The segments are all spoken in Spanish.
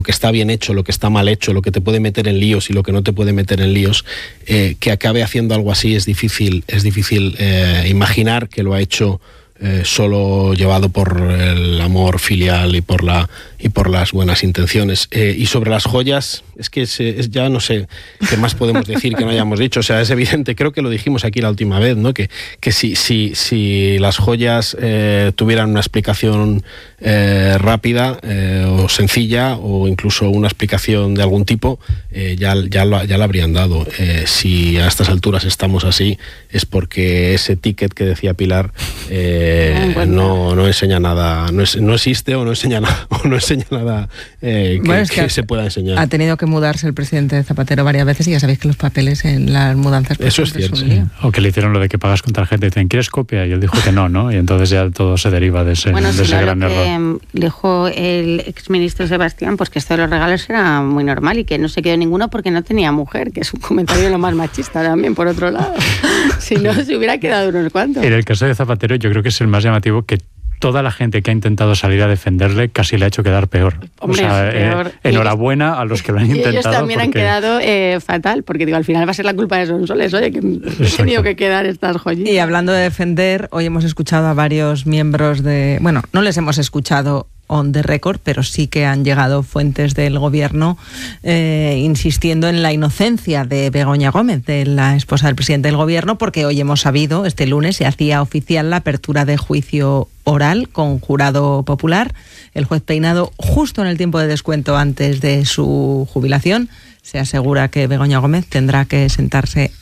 que está bien hecho, lo que está mal hecho, lo que te puede meter en líos y lo que no te puede meter en líos, que acabe haciendo algo así es difícil imaginar que lo ha hecho solo llevado por el amor filial y por las buenas intenciones. Y sobre las joyas, es que ya no sé qué más podemos decir que no hayamos dicho. O sea, es evidente, creo que lo dijimos aquí la última vez, ¿no? Que si las joyas tuvieran una explicación rápida o sencilla, o incluso una explicación de algún tipo, ya la habrían dado. Si a estas alturas estamos así, es porque ese ticket que decía Pilar no enseña nada, no existe o no enseña nada que se pueda enseñar. Ha tenido que mudarse el presidente Zapatero varias veces y ya sabéis que los papeles en las mudanzas... Eso es cierto. Sí. O que le hicieron lo de que pagas con tarjeta y dicen, ¿quieres copia? Y él dijo que no, y entonces ya todo se deriva de ese gran error. Dijo el exministro Sebastián, pues que esto de los regalos era muy normal y que no se quedó ninguno porque no tenía mujer, que es un comentario lo más machista también, por otro lado. Si no, se hubiera quedado unos cuantos. En el caso de Zapatero yo creo que es el más llamativo, que toda la gente que ha intentado salir a defenderle casi le ha hecho quedar peor. Hombre, peor. Enhorabuena a los que lo han intentado. Ellos también han quedado fatal, porque digo, al final va a ser la culpa de Sonsoles, oye, que he tenido que quedar estas joyitas. Y hablando de defender, hoy hemos escuchado a varios miembros no les hemos escuchado on the record, pero sí que han llegado fuentes del gobierno insistiendo en la inocencia de Begoña Gómez, de la esposa del presidente del gobierno, porque hoy hemos sabido, este lunes se hacía oficial la apertura de juicio oral con jurado popular. El juez Peinado, justo en el tiempo de descuento antes de su jubilación, se asegura que Begoña Gómez tendrá que sentarse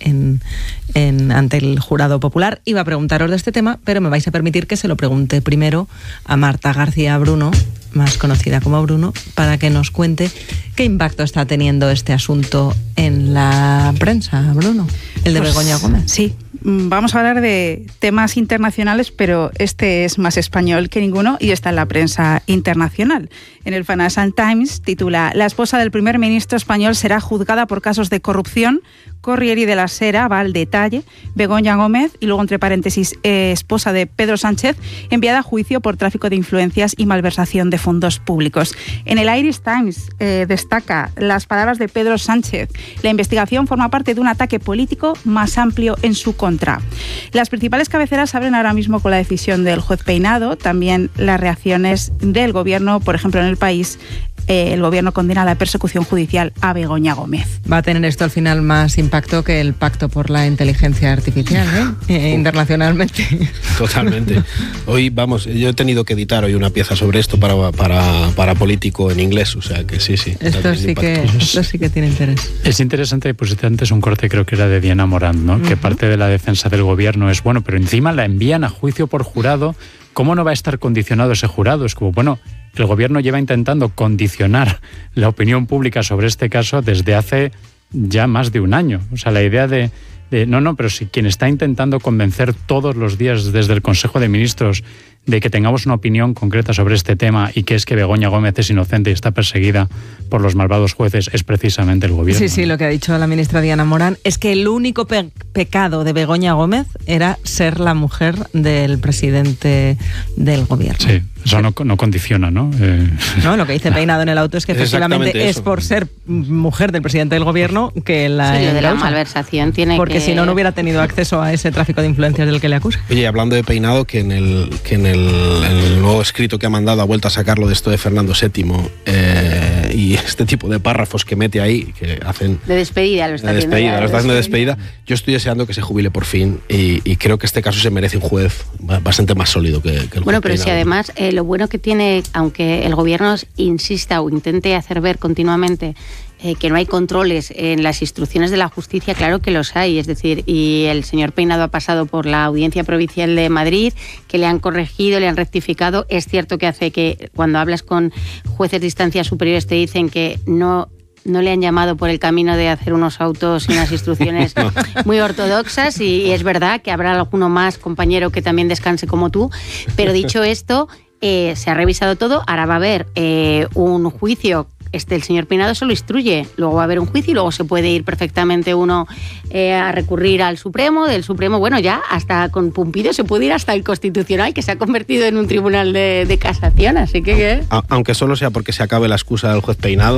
ante el jurado popular. Iba a preguntaros de este tema, pero me vais a permitir que se lo pregunte primero a Marta García Bruno, más conocida como Bruno, para que nos cuente qué impacto está teniendo este asunto en la prensa, Bruno, el de Begoña Gómez. Sí. Vamos a hablar de temas internacionales, pero este es más español que ninguno y está en la prensa internacional. En el Financial Times titula: la esposa del primer ministro español será juzgada por casos de corrupción. Corriere de la Sera va al detalle. Begoña Gómez, y luego entre paréntesis, esposa de Pedro Sánchez, enviada a juicio por tráfico de influencias y malversación de fondos públicos. En el Irish Times destaca las palabras de Pedro Sánchez: la investigación forma parte de un ataque político más amplio en su contra. Las principales cabeceras abren ahora mismo con la decisión del juez Peinado, también las reacciones del gobierno. Por ejemplo, en El País, el gobierno condena la persecución judicial a Begoña Gómez. Va a tener esto al final más impacto que el pacto por la inteligencia artificial, internacionalmente. Totalmente. Hoy, yo he tenido que editar hoy una pieza sobre esto para Político en inglés, o sea que sí. Esto sí que tiene interés. Es interesante, pusiste antes un corte, creo que era de Diana Morant, ¿no? Que parte de la defensa del gobierno es, pero encima la envían a juicio por jurado. ¿Cómo no va a estar condicionado ese jurado? Es como, el gobierno lleva intentando condicionar la opinión pública sobre este caso desde hace ya más de un año. O sea, la idea de pero si quien está intentando convencer todos los días desde el Consejo de Ministros de que tengamos una opinión concreta sobre este tema, y que es que Begoña Gómez es inocente y está perseguida por los malvados jueces, es precisamente el gobierno. Sí, lo que ha dicho la ministra Diana Morant es que el único pecado de Begoña Gómez era ser la mujer del presidente del gobierno. Sí, eso no condiciona, ¿no? No, lo que dice Peinado en el auto es que efectivamente es por ser mujer del presidente del gobierno que la... Sí, lo de la malversación tiene porque si no hubiera tenido acceso a ese tráfico de influencias del que le acusa. Oye, hablando de Peinado, que en el nuevo escrito que ha mandado ha vuelto a sacarlo de esto de Fernando VII, y este tipo de párrafos que mete ahí, que hacen... De despedida, lo está haciendo. Lo está haciendo de despedida. Yo estoy deseando que se jubile por fin, y creo que este caso se merece un juez bastante más sólido que el juez pero Peinado. si además lo bueno que tiene, aunque el gobierno insista o intente hacer ver continuamente que no hay controles en las instrucciones de la justicia, claro que los hay, es decir, y el señor Peinado ha pasado por la Audiencia Provincial de Madrid, que le han corregido, le han rectificado. Es cierto que hace que cuando hablas con jueces de instancias superiores te dicen que no le han llamado por el camino de hacer unos autos y unas instrucciones muy ortodoxas, y es verdad que habrá alguno más, compañero, que también descanse como tú, pero dicho esto, se ha revisado todo. Ahora va a haber un juicio el señor Peinado solo instruye, luego va a haber un juicio y luego se puede ir perfectamente uno a recurrir al Supremo, del Supremo, bueno, ya hasta con Pumpido se puede ir hasta el Constitucional, que se ha convertido en un tribunal de casación, así que... Aunque solo sea porque se acabe la excusa del juez Peinado,